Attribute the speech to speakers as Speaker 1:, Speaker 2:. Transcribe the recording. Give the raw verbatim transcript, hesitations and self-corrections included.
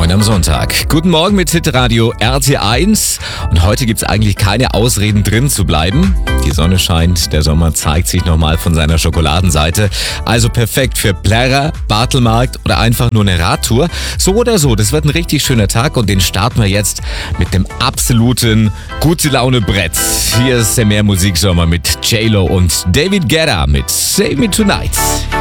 Speaker 1: Moin am Sonntag. Guten Morgen mit Hitradio R T eins. Und heute gibt's eigentlich keine Ausreden drin zu bleiben. Die Sonne scheint, der Sommer zeigt sich nochmal von seiner Schokoladenseite. Also perfekt für Plärrer, Bartelmarkt oder einfach nur eine Radtour. So oder so, das wird ein richtig schöner Tag und den starten wir jetzt mit dem absoluten gute Laune Brett. Hier ist der Mehr Musiksommer mit J-Lo und David Guetta mit Save Me Tonight.